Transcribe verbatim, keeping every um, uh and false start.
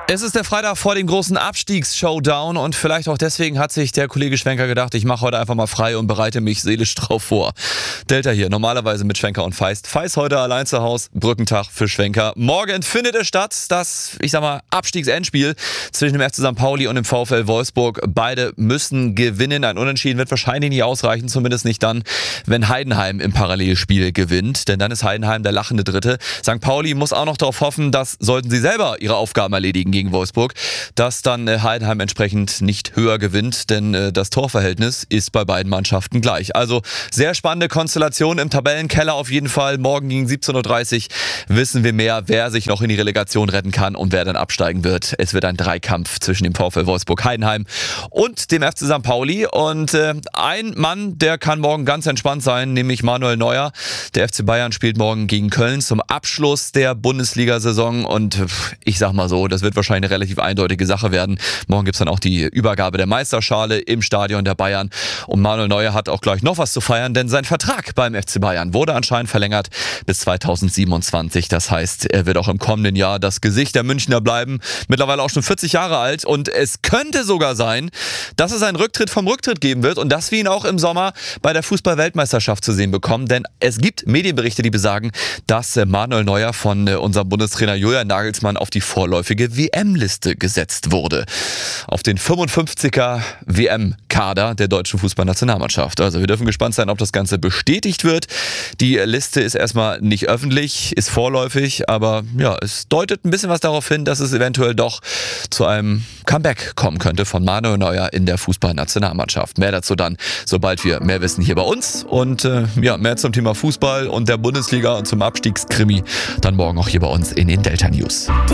Es ist der Freitag vor dem großen Abstiegs-Showdown und vielleicht auch deswegen hat sich der Kollege Schwenker gedacht, ich mache heute einfach mal frei und bereite mich seelisch drauf vor. Delta hier, normalerweise mit Schwenker und Feist. Feist heute allein zu Hause, Brückentag für Schwenker. Morgen findet es statt, das, ich sag mal, Abstiegsendspiel zwischen dem F C Sankt Pauli und dem VfL Wolfsburg. Beide müssen gewinnen. Ein Unentschieden wird wahrscheinlich nicht ausreichen, zumindest nicht dann, wenn Heidenheim im Parallelspiel gewinnt. Denn dann ist Heidenheim der lachende Dritte. Sankt Pauli muss auch noch darauf hoffen, dass, sollten sie selber ihre Aufgaben erledigen gegen Wolfsburg, dass dann äh, Heidenheim entsprechend nicht höher gewinnt, denn äh, das Torverhältnis ist bei beiden Mannschaften gleich. Also sehr spannende Konstellation im Tabellenkeller auf jeden Fall. Morgen gegen siebzehn Uhr dreißig wissen wir mehr, wer sich noch in die Relegation retten kann und wer dann absteigen wird. Es wird ein Dreikampf zwischen dem VfL Wolfsburg Heidenheim und dem F C Sankt Pauli. Und äh, ein Mann, der kann morgen ganz entspannt sein, nämlich Manuel Neuer. Der F C Bayern spielt morgen gegen Köln zum Abschluss der Bundesliga-Saison und äh, ich sag mal so, das wird wahrscheinlich eine relativ eindeutige Sache werden. Morgen gibt es dann auch die Übergabe der Meisterschale im Stadion der Bayern. Und Manuel Neuer hat auch gleich noch was zu feiern, denn sein Vertrag beim F C Bayern wurde anscheinend verlängert bis zweitausendsiebenundzwanzig. Das heißt, er wird auch im kommenden Jahr das Gesicht der Münchner bleiben. Mittlerweile auch schon vierzig Jahre alt. Und es könnte sogar sein, dass es einen Rücktritt vom Rücktritt geben wird und dass wir ihn auch im Sommer bei der Fußball-Weltmeisterschaft zu sehen bekommen. Denn es gibt Medienberichte, die besagen, dass Manuel Neuer von unserem Bundestrainer Julian Nagelsmann auf die vorläufige W M-Liste gesetzt wurde. Auf den fünfundfünfziger W M-Kader der deutschen Fußballnationalmannschaft. Also wir dürfen gespannt sein, ob das Ganze bestätigt wird. Die Liste ist erstmal nicht öffentlich, ist vorläufig, aber ja, es deutet ein bisschen was darauf hin, dass es eventuell doch zu einem Comeback kommen könnte von Manuel Neuer in der Fußballnationalmannschaft. Mehr dazu dann, sobald wir mehr wissen hier bei uns und äh, ja, mehr zum Thema Fußball und der Bundesliga und zum Abstiegskrimi dann morgen auch hier bei uns in den Delta News.